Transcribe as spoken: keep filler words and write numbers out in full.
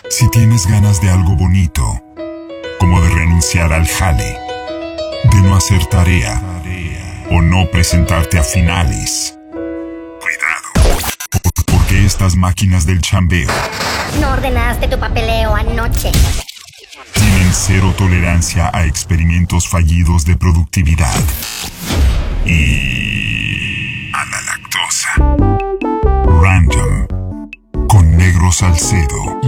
Si tienes ganas de algo bonito, como de renunciar al jale, de no hacer tarea o no presentarte a finales, cuidado, porque estas máquinas del chambeo no ordenaste tu papeleo anoche. Tienen cero tolerancia a experimentos fallidos de productividad y a la lactosa. Random con Negro Salcedo.